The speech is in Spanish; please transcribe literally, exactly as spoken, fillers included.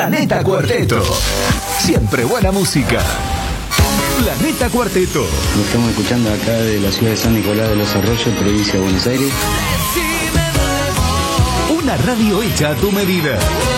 Planeta Cuarteto. Siempre buena música. Planeta Cuarteto. Lo estamos escuchando acá de la ciudad de San Nicolás de los Arroyos, provincia de Buenos Aires. Una radio hecha a tu medida.